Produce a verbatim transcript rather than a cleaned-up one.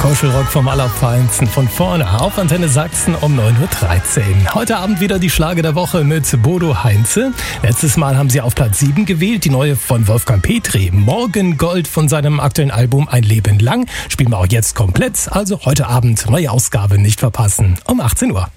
Kuschelrock vom Allerfeinsten von vorne auf Antenne Sachsen um neun Uhr dreizehn. Heute Abend wieder die Schlager der Woche mit Bodo Heinze. Letztes Mal haben sie auf Platz sieben gewählt, die neue von Wolfgang Petri. Morgengold von seinem aktuellen Album Ein Leben lang. Spielen wir auch jetzt komplett, also heute Abend neue Ausgabe nicht verpassen um achtzehn Uhr.